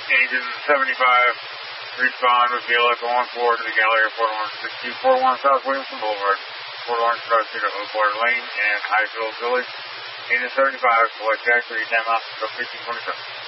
Agent 75, respond with Vila going forward to the gallery of Port Orange 6241 South Williamson Boulevard, Port Orange, Cross Street, Oakwater Lane, and Highfield Village. Agent 75, select Jack 3, 10 miles, 1527.